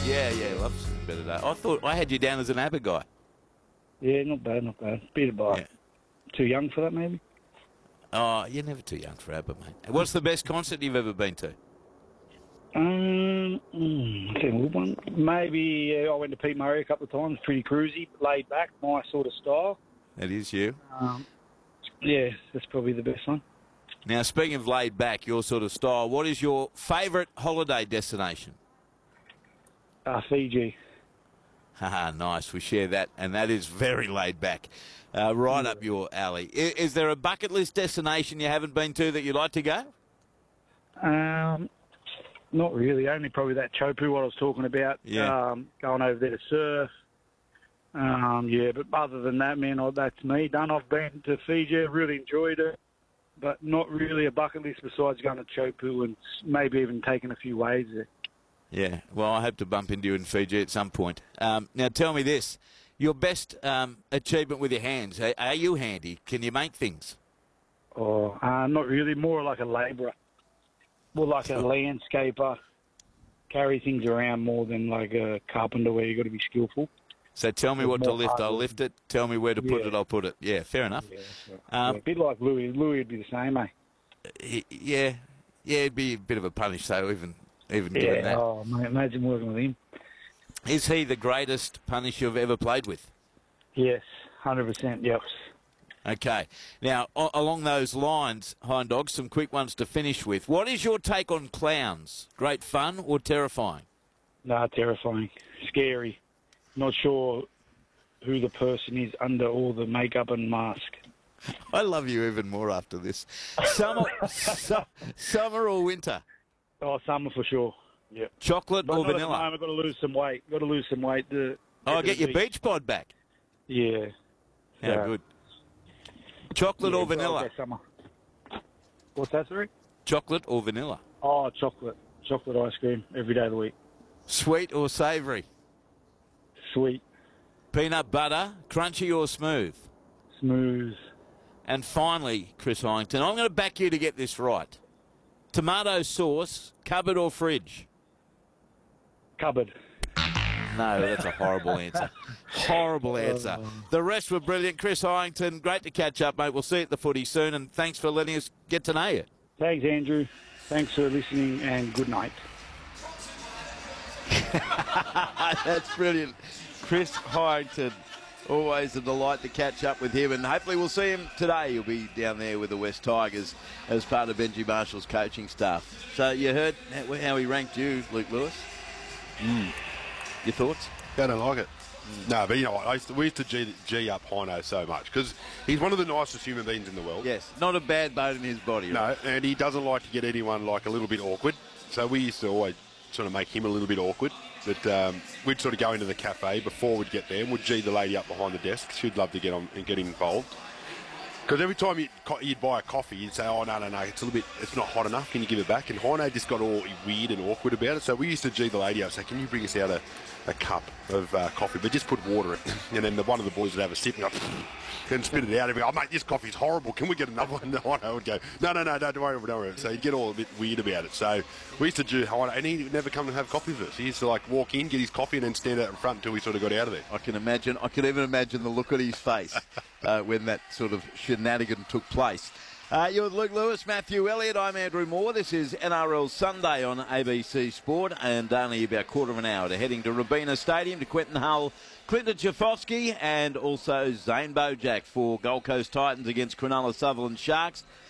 Yeah, love some better day. I thought I had you down as an ABBA guy. Yeah, not bad, not bad. Bit about Yeah. too young for that, maybe. Oh, you're never too young for ABBA, mate. What's the best concert you've ever been to? I think a good one. Maybe I went to Pete Murray a couple of times. Pretty cruisy, laid back, my sort of style. That is you. Yeah, that's probably the best one. Now, speaking of laid back, your sort of style, what is your favourite holiday destination? Fiji. Haha, nice. We share that, and that is very laid back. Right up your alley. Is there a bucket list destination you haven't been to that you'd like to go? Not really. Only probably that Chopu, what I was talking about. Yeah. Going over there to surf. Yeah, but other than that, man, that's me done. I've been to Fiji, really enjoyed it, but not really a bucket list besides going to Chopu and maybe even taking a few waves there. Yeah, well, I hope to bump into you in Fiji at some point. Now, tell me this. Your best achievement with your hands, are you handy? Can you make things? Oh, not really. More like a labourer. More like a landscaper. Carry things around more than like a carpenter where you've got to be skillful. So tell me what to lift, I'll lift it. Tell me where to put it, I'll put it. Yeah, fair enough. Yeah, a bit like Louis. Louis would be the same, eh? Yeah, it'd be a bit of a punish, though, even given that. Oh, mate, imagine working with him. Is he the greatest punish you've ever played with? Yes, 100%, yes. Okay. Now, along those lines, Hind Dog, some quick ones to finish with. What is your take on clowns? Great fun or terrifying? Nah, terrifying. Scary. Not sure who the person is under all the makeup and mask. I love you even more after this. Summer or winter? Oh, summer for sure. Yep. Chocolate but or vanilla? I've got to lose some weight. Got to lose some weight. Get your beach pod back. Yeah. How good. Chocolate or vanilla? Summer. What's that, sorry? Chocolate or vanilla? Oh, chocolate. Chocolate ice cream every day of the week. Sweet or savoury? Sweet. Peanut butter, crunchy or smooth? Smooth. And finally, Chris Hyington, I'm going to back you to get this right. Tomato sauce, cupboard or fridge? Cupboard. No, that's a horrible answer. Horrible answer. The rest were brilliant. Chris Hyington, great to catch up, mate. We'll see you at the footy soon, and thanks for letting us get to know you. Thanks, Andrew. Thanks for listening, and good night. That's brilliant. Chris Hyington, always a delight to catch up with him, and hopefully we'll see him today. He'll be down there with the West Tigers as part of Benji Marshall's coaching staff. So you heard how he ranked you, Luke Lewis. Your thoughts? I don't like it. No, but you know what? We used to G up Hino so much because he's one of the nicest human beings in the world. Yes, not a bad bone in his body. No, right? and he doesn't like to get anyone like a little bit awkward. So we used to always sort of make him a little bit awkward. But we'd sort of go into the cafe before we'd get there and we'd G the lady up behind the desk. She'd love to get on and get involved. Because every time you'd buy a coffee, you'd say, oh, no, it's not hot enough, can you give it back? And Hino just got all weird and awkward about it. So we used to G the lady up and say, can you bring us out a cup of coffee, but just put water in it. And then one of the boys would have a sip and spit it out. And go, oh, mate, this coffee's horrible. Can we get another one? And Hino would go, no, don't worry. So he'd get all a bit weird about it. So we used to do Hino, and he'd never come to have coffee with us. He used to walk in, get his coffee, and then stand out in front until we sort of got out of there. I can even imagine the look on his face when that sort of shenanigan took place. You're with Luke Lewis, Matthew Elliott. I'm Andrew Moore. This is NRL Sunday on ABC Sport, and only about a quarter of an hour to heading to Robina Stadium to Quentin Hull, Clinton Chafosky, and also Zane Bojack for Gold Coast Titans against Cronulla Sutherland Sharks.